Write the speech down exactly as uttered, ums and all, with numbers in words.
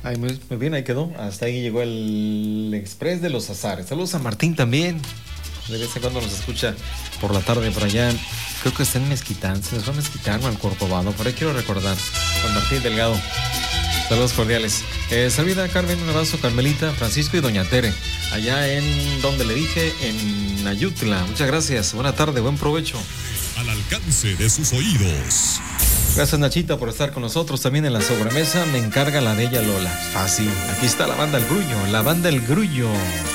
Ay, muy, muy bien, ahí quedó. Hasta ahí llegó el Express de los Azares. Saludos a Martín también. De vez en cuando nos escucha por la tarde por allá. Creo que está en Mezquitán. Se nos fue a Mezquitán o al Corcovado. Por ahí quiero recordar. Juan Martín Delgado. Saludos cordiales. Eh, Salvida, Carmen, un abrazo. Carmelita, Francisco y Doña Tere. Allá en, donde le dije, en Ayutla. Muchas gracias. Buena tarde, buen provecho. Al alcance de sus oídos. Gracias, Nachita, por estar con nosotros. También en la sobremesa me encarga la bella Lola. Fácil. Aquí está la banda El Grullo. La banda El Grullo.